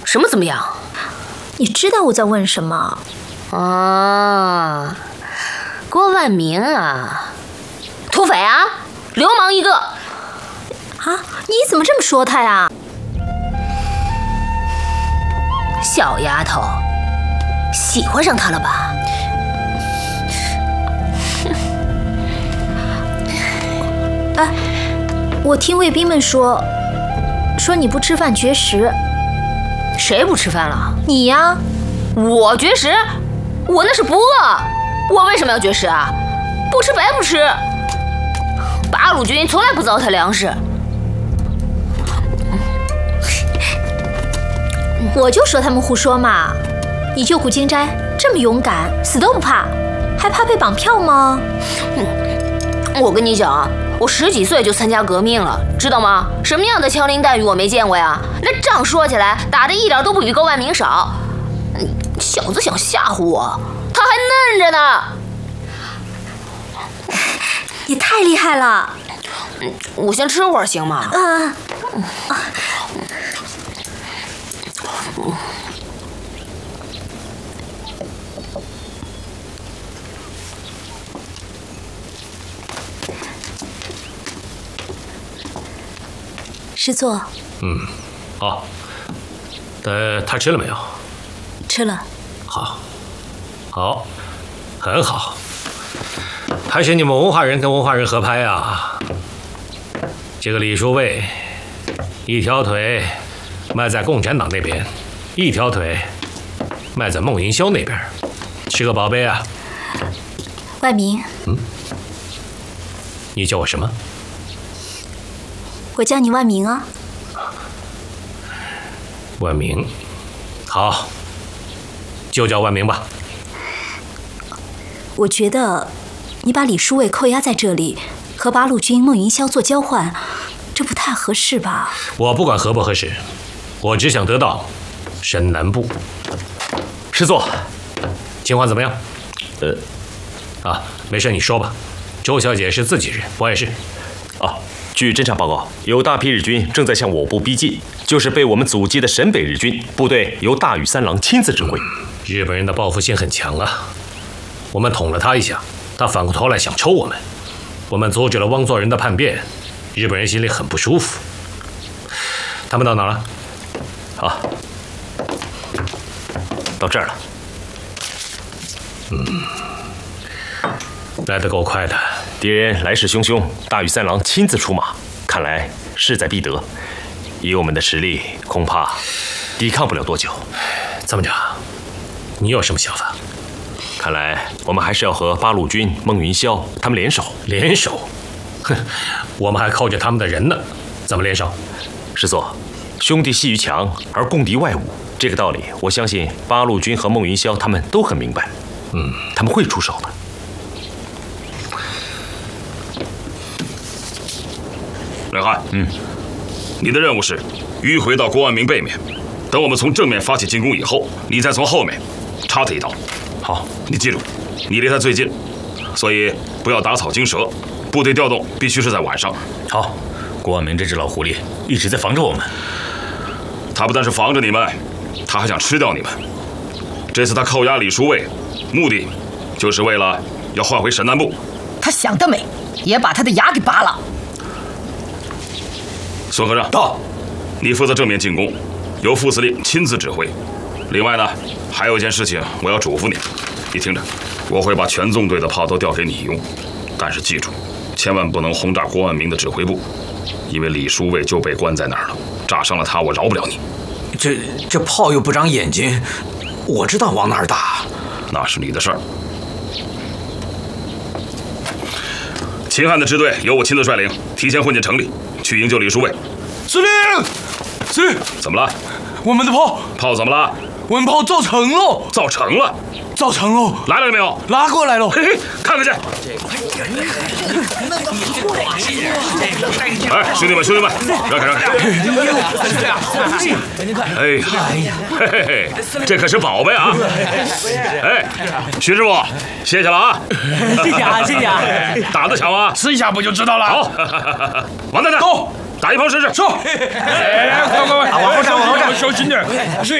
什么怎么样？ 你知道我在问什么？ 啊，郭万明啊，土匪啊，流氓一个！ 啊，你怎么这么说他呀？ 小丫头，喜欢上他了吧？ 哎，我听卫兵们说你不吃饭绝食。 谁不吃饭了？ 你呀。 我绝食？我那是不饿，我为什么要绝食啊？不吃白不吃。八路军从来不糟蹋粮食。 我就说他们胡说嘛！你救苦金斋这么勇敢，死都不怕，还怕被绑票吗？ 我跟你讲啊，我10几岁就参加革命了，知道吗？什么样的枪林弹雨我没见过呀？那仗说起来打得一点都不比郭万明少。小子想吓唬我，他还嫩着呢。 也太厉害了！ 我先吃会儿行吗？ 师座。 好。他吃了没有？ 吃了。 好，很好。还是你们文化人跟文化人合拍啊！这个李书卫，一条腿迈在共产党那边，一条腿迈在孟云霄那边，是个宝贝啊。 万明。 你叫我什么？ 我叫你万明啊。 万明，好，就叫万明吧。 我觉得你把李书卫扣押在这里，和八路军孟云霄做交换，这不太合适吧？ 我不管合不合适，我只想得到深南部。 师座， 情况怎么样？没事，你说吧。周小姐是自己人，不碍事。 据侦察报告，有大批日军正在向我部逼近，就是被我们阻击的陕北日军部队由大羽三郎亲自指挥。 日本人的报复心很强啊，我们捅了他一下，他反过头来想抽我们，我们阻止了汪作人的叛变，日本人心里很不舒服。他们到哪了？ 到这儿了。 来得够快的。 敌人来势汹汹，大羽三郎亲自出马，看来势在必得。以我们的实力，恐怕抵抗不了多久。 参谋长，你有什么想法？ 看来我们还是要和八路军、孟云霄他们联手。 联手？哼，我们还靠着他们的人呢，怎么联手？ 师座，兄弟阋于墙而共敌外侮，这个道理，我相信八路军和孟云霄他们都很明白。他们会出手的。 len汉，你的任务是迂回到郭万明背面，等我们从正面发起进攻以后，你再从后面插他一刀。 好， 你记住，你离他最近，所以不要打草惊蛇。部队调动必须是在晚上。 好，郭万明这只老狐狸一直在防着我们。 他不但是防着你们，他还想吃掉你们。这次他扣押李书卫，目的就是为了要换回陕南部。 他想得美，也把他的牙给拔了。 孙和尚到， 你负责正面进攻，由副司令亲自指挥。另外呢，还有一件事情我要嘱咐你，你听着，我会把全纵队的炮都调给你用，但是记住，千万不能轰炸郭万明的指挥部，因为李书卫就被关在那儿了，炸伤了他，我饶不了你。 这炮又不长眼睛，我知道往哪儿打。 那是你的事儿。秦汉的支队由我亲自率领，提前混进城里，去营救李书卫。 司令，司令， 怎么了？ 我们的炮怎么了？ 我们炮造成了， 造成了， 造成了， 来了没有？ 拉过来了。 嘿嘿，看看去。哎，兄弟们，让开。哎呀，嘿嘿嘿，这可是宝贝啊！哎，徐师傅，谢谢了啊！ 谢谢啊！ 打得巧啊， 试一下不就知道了。 好，王蛋蛋， 走， 打一炮试试。 是。 快， 往后站，小心点。